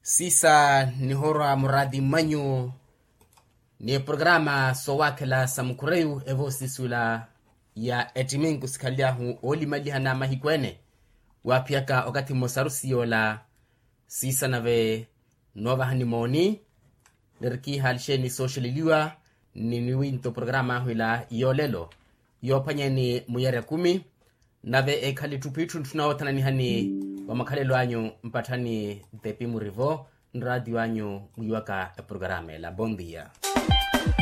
Sisa ni hora muradi manyu ni programa sowakela samukureu evo sisula ya etimingu sikaliahu oli malihana mahikwene wapiaka wakati mosarusi yola sisa nave nova hanimoni nirki halsheni socialiliwa ni niwinto programa huila yolelo yopanye ni muyere 10 nave ekali tupitu tunaotana ni hani wa makalelo anyu mpatani depi murivo nradi wanyu muyuaka programa la bon dia.